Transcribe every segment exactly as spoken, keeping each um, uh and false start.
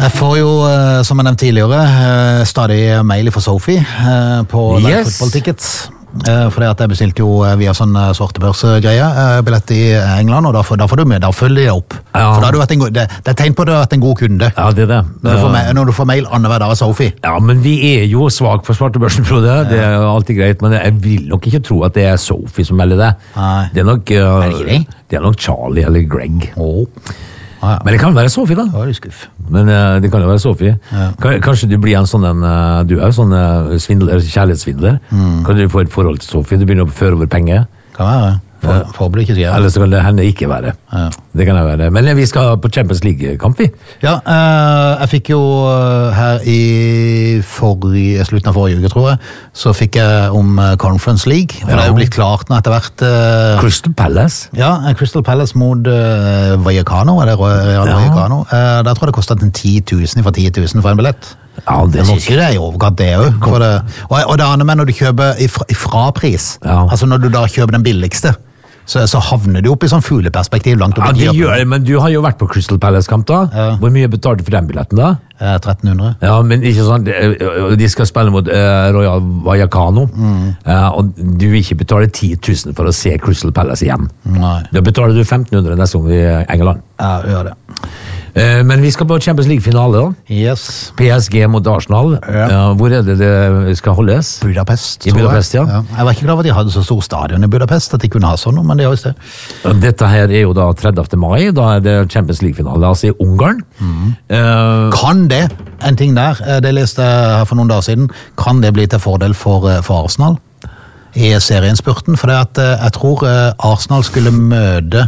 Jeg får jo, som jeg nevnte tidligere, stadig mail fra Sophie på Yes. Live Football Tickets. Fordi at jeg bestilte jo via sånn svartebørsgreie billett i England, og da får, da får du med, da følger det opp. Ja. For da har du vært en god, det, det er tegn på at du har vært en god kunde. Ja, det er det. Når du får, mail, når du får mail annenhver dag av Sophie. Ja, men vi er jo svag for svartebørsen, Frode. Det er jo alltid greit, men jeg vil nok ikke tro at det er Sophie som melder det. Nei. Det er nok, uh, Er det ikke det? det er nok Charlie eller Greg. Åh. Ah, ja. Men det kan være Sophie, da. Da er du skuff. Men uh, det kan jo være Sophie. Ja. Kan, kanskje du blir en sånn en, uh, du er jo sånn uh, svindler, kjærlighetssvindler. Mm. Kan du få et forhold til Sophie? Du begynner å føre over penger. Kan være. For, for blir ikke sier. Eller så kan det hende ikke være. Ja. Det kan det være. Men vi skal på Champions League-kamp, vi. Ja, eh, jeg fikk jo eh, her i forrige, slutten av forrige uke, tror jeg, så fikk jeg om eh, Conference League, og Ja. det er jo blitt klart nå etter hvert. eh, Crystal Palace. Ja, eh, Crystal Palace mot uh, Vallecano, er det Real Ja. Vallecano? Eh, der tror jeg det kostet en ti tusen fra ti tusen for en billett. Ja, det Jeg er synes ikke det er i overkant det jo. For det, og, og det andre med når du kjøper ifra, ifra pris, Ja. altså når du da kjøper den billigste, så, så havner du opp i sånn fugleperspektiv langt opp Ja, i det tiåpen. gjør det, men du har jo vært på Crystal Palace-kamp, da. Ja. Hvor mye betalte du for den billetten, da? Eh, tretten hundre. Ja, men ikke sånn, de- de skal spille mot eh, Royal Vallecano, eh, og du vil ikke betale ti tusen for å se Crystal Palace igjen. Nei. Da betaler du femten hundre neste gang i England. Ja, gjør det. Eh, men vi skal på Champions League-finale, da. Yes. P S G mot Arsenal. Ja. Eh, hvor er det det skal holdes? Budapest, I tror jeg. Budapest, ja. Jeg var ikke klar over at de hadde så stor stadion i Budapest, at de kunne ha sånn, men det har visst det. Dette her er jo da tredivte mai, da er det Champions League-finale, altså i Ungarn. Eh, Kan det, en ting der, eh, det leste jeg her for noen dager siden, kan det bli til fordel for, eh, for Arsenal i serienspurten? For det at eh, jeg tror eh, Arsenal skulle møte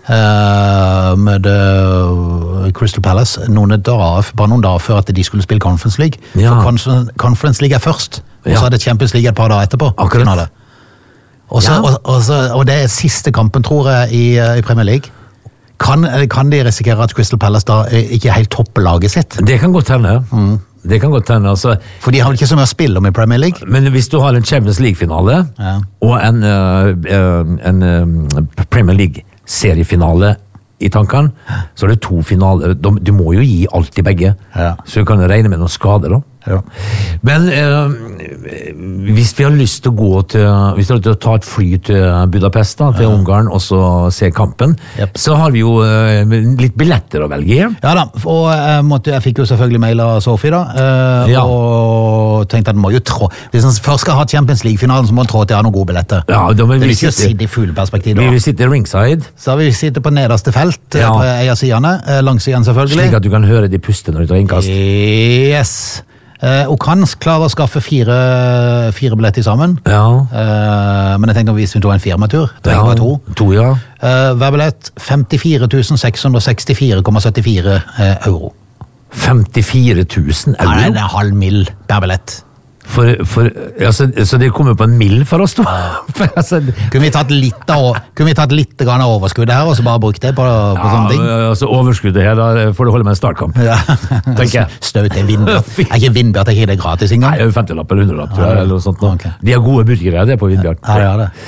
eh, møte eh, Crystal Palace noen dager, bare noen dager før at de skulle spille Conference League. Ja. For Conference, Conference League er først, og Ja. så er det Champions League et par dager etterpå. Akkurat. finale. Og, så, Ja. og, og, så, og det er siste kampen, tror jeg, i, i Premier League. Kan, kan de risikere at Crystal Palace da eh, ikke helt topper laget sitt? det kan godt hende. Det kan godt hende, altså. For de har vel ikke så mye å spille om i Premier League? Men hvis du har en Champions League-finale Ja. og en, eh, eh, en eh, Premier League-seriefinale i tankene, så er det to finaler. De- Du må jo gi alt i begge, Ja. så du kan regne med noen skader da. Ja. Men eh, hvis vi har lyst til å gå til Hvis vi har lyst til å ta et fly til Budapest, da, til Ungarn, og så se kampen, Yep. så har vi jo eh, litt billetter å velge i. Ja da, og jeg, måtte, jeg fikk jo selvfølgelig mail av Sophie da, eh, Ja. og tenkte at den må jo trå. Hvis den først skal ha Champions League-finalen, så må den trå til å ha noen gode billetter. Ja, da må det vi vil ikke sitte- si det i fugleperspektiv Vi da. vil sitte ringside, Så har vi sittet på nederste felt, eh, Ja. på en av sidene, eh, langsiden selvfølgelig. slik at du kan høre de puste når du tar innkast. Yes. Eh, og kan klare å skaffe fire, fire billetter sammen. Ja. Eh, men jeg tenkte hvis vi tog en firmatur, det Ja, er bare to. To, ja. Eh, hver billett femtifire tusen seks hundre sekstifire komma syttifire eh, euro. femtifire tusen euro. Nei, det er halv mill per billett. For, for, altså, så det kommer på en mill for oss, da? For, altså, Kunne vi tatt litt av, kunne vi tatt litt grann av overskuddet her, og så bare brukt det på, på ja, sånne ting? altså overskuddet her, da får du holde med en startkamp. Ja. Tenker jeg. Støt til Vindbjart. Er ikke Vindbjart, er ikke det gratis Nei, engang? det er jo femtilapp eller hundrelapp, tror jeg, eller noe sånt. nå. Ok. De har gode burgere, det er på Vindbjart. Ja, ja, det.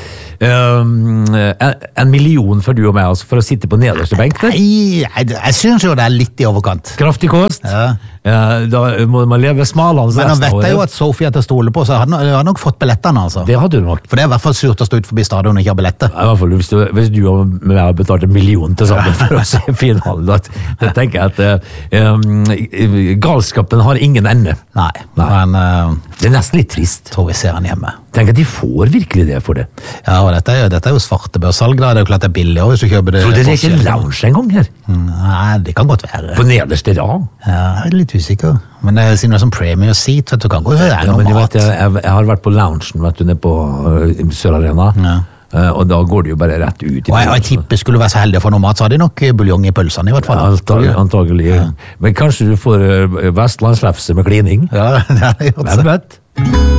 Um, en, en million for du og meg, altså, for å sitte på nederste benk. det. Nei, jeg, jeg synes jo det er litt i overkant. Kraftig kost. Ja. Ja, da må man leve smalhans Men nå resten av vet jeg jo året. at Sophie er til å stole på, så jeg hadde, no- jeg hadde nok fått billettene, altså. Det hadde du nok. For det er i hvert fall surt å stå ut forbi stadion og ikke ha billetter. I hvert fall hvis du, hvis du og meg har betalt en million til sammen for å se finalen, da, da tenker jeg at eh, um, galskapen har ingen ende. Nei, Nei. men uh, Det er nesten litt trist. tror vi ser han hjemme. Tenk at de får virkelig det for det. Ja, og dette er jo, dette er jo svartebørsalg, da. Det er jo klart det er billig også hvis du kjøper det. For det er ikke forskjell. lounge engang her. Nei, det kan godt være. På nederste rad. Ja, jeg er litt usikker. Men det er siden det er sånn premier seat, vet du, kan godt være Ja, noe men du mat. vet, jeg, jeg, jeg har vært på loungen, vet du, nede på uh, Sør Arena. Ja. Eh, og da går det jo bare rett ut. i Og jeg, og jeg tipper skulle du være så heldig å få noe mat, så hadde de nok buljong i pølsene i hvert fall. Antagelig. antagelig. Men kanskje du får uh, vestlandslefse med klining? Ja, det hadde jeg gjort. Hvem vet?